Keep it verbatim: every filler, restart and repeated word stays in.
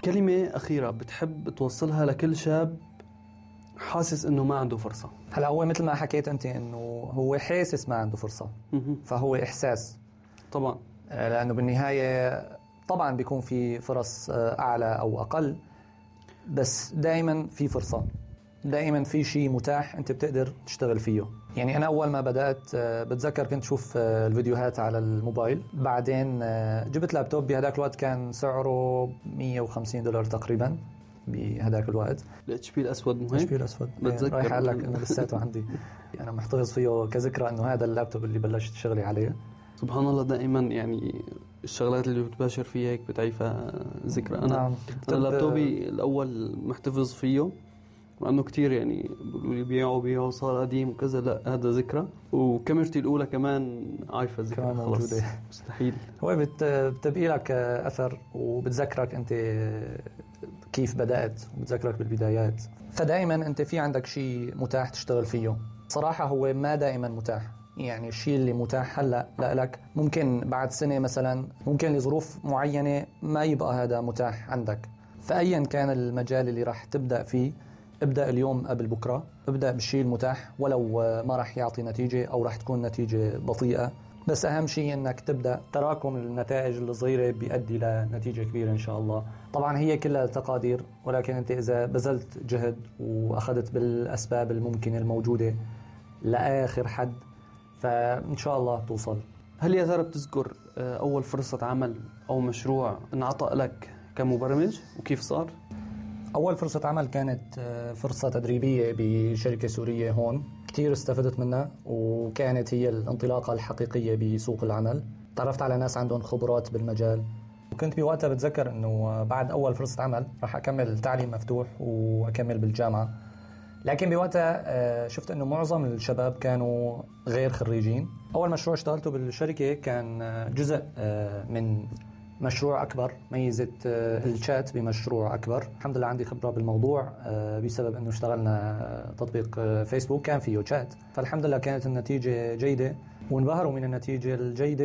كلمة أخيرة بتحب توصلها لكل شاب حاسس إنه ما عنده فرصة؟ هلا هو مثل ما حكيت أنت إنه هو حاسس ما عنده فرصة، فهو إحساس طبعا، لأنه بالنهاية طبعا بيكون في فرص أعلى أو أقل، بس دائما في فرصة، دائما في شيء متاح أنت بتقدر تشتغل فيه. يعني أنا أول ما بدأت بتذكر كنت شوف الفيديوهات على الموبايل، بعدين جبت لابتوب بهداك الوقت كان سعره مية وخمسين دولار تقريبا بهداك الوقت. الاتش بي الأسود مهم؟ الاتش بي الأسود بتذكر رايح أقول لك إنه لساته عندي، أنا محتفظ فيه كذكرى إنه هذا اللابتوب اللي بلشت شغلي عليه. سبحان الله، دائما يعني الشغلات اللي بتباشر فيها هيك بتعيفها ذكرى. أنا نعم. أنا لابتوبي الأول محتفظ فيه لأنه كتير يعني بيقولوا لي بيعوا بيعوا صار قديم وكذا، لا هذا ذكرى. وكاميرتي الأولى كمان عايفة ذكرى موجودة، مستحيل. هو بت بتبقي لك أثر وبتذكرك أنت كيف بدأت وبتذكرك بالبدايات، فدائما أنت في عندك شيء متاح تشتغل فيه. صراحة هو ما دائما متاح، يعني الشيء اللي متاح هلأ لك ممكن بعد سنة مثلا، ممكن لظروف معينة ما يبقى هذا متاح عندك. فأيا كان المجال اللي راح تبدأ فيه، ابدأ اليوم قبل بكرة، ابدأ بالشيء المتاح ولو ما راح يعطي نتيجة أو راح تكون نتيجة بطيئة، بس أهم شيء أنك تبدأ. تراكم النتائج الصغيرة بيؤدي لنتيجة كبيرة إن شاء الله. طبعا هي كلها تقادير، ولكن أنت إذا بذلت جهد وأخذت بالأسباب الممكنة الموجودة لآخر حد فإن شاء الله توصل. هل يا ترى بتذكر أول فرصة عمل أو مشروع انعطى لك كمبرمج وكيف صار؟ أول فرصة عمل كانت فرصة تدريبية بشركة سورية هون، كتير استفدت منها وكانت هي الانطلاقة الحقيقية بسوق العمل. تعرفت على ناس عندهم خبرات بالمجال، وكنت بوقتها بتذكر أنه بعد أول فرصة عمل راح أكمل تعليم مفتوح وأكمل بالجامعة. لكن بوقتها شفت أنه معظم الشباب كانوا غير خريجين. أول مشروع اشتغلته بالشركة كان جزء من مشروع أكبر، ميزة الشات بمشروع أكبر. الحمد لله عندي خبرة بالموضوع بسبب أنه اشتغلنا تطبيق فيسبوك كان فيه شات، فالحمد لله كانت النتيجة جيدة وانبهروا من النتيجة الجيدة.